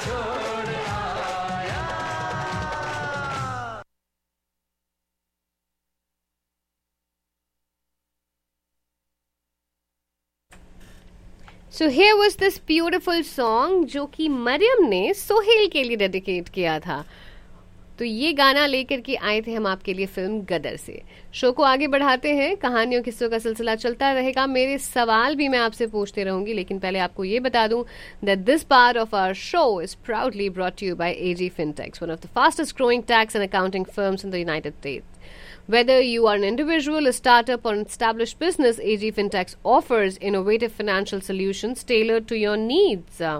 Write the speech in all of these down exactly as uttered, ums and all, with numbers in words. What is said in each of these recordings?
छोड़ आया। So here was this beautiful song जो कि मरियम ने सोहेल के लिए डेडिकेट किया था। तो ये गाना लेकर के आए थे हम आपके लिए फिल्म गदर से। शो को आगे बढ़ाते हैं, कहानियों किस्सों का सिलसिला चलता रहेगा, मेरे सवाल भी मैं आपसे पूछते रहूंगी, लेकिन पहले आपको ये बता दूं that this part of our show is proudly brought to you by AG फिनटेक्स, one of the fastest growing tax and accounting firms in the United states. Whether you are an individual, a startup, or an established business, A G Fintechs offers innovative financial solutions tailored to your needs. Uh,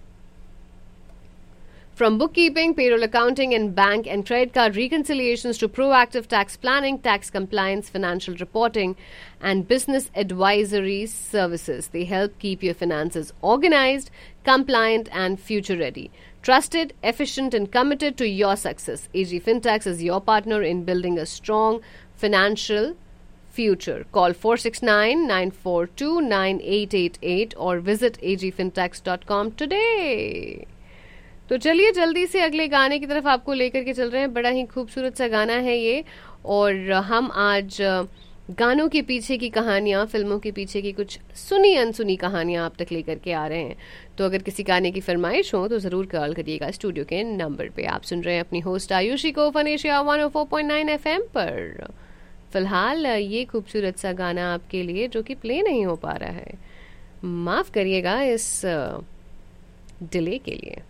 From bookkeeping, payroll accounting, and bank and credit card reconciliations to proactive tax planning, tax compliance, financial reporting, and business advisory services, they help keep your finances organized, compliant, and future ready. Trusted, efficient, and committed to your success, A G Fintechs is your partner in building a strong financial future. Call four six nine, nine four two, nine eight eight eight or visit a g fintechs dot com today. तो चलिए जल्दी से अगले गाने की तरफ आपको लेकर के चल रहे हैं। बड़ा ही खूबसूरत सा गाना है ये, और हम आज गानों के पीछे की कहानियाँ, फिल्मों के पीछे की कुछ सुनी अनसुनी कहानियाँ आप तक लेकर के आ रहे हैं। तो अगर किसी गाने की फरमाइश हो तो ज़रूर कॉल करिएगा स्टूडियो के नंबर पे। आप सुन रहे हैं अपनी होस्ट आयुषी को fun Asia one O four point nine F M पर। फिलहाल ये खूबसूरत सा गाना आपके लिए जो कि प्ले नहीं हो पा रहा है, माफ़ करिएगा इस डिले के लिए।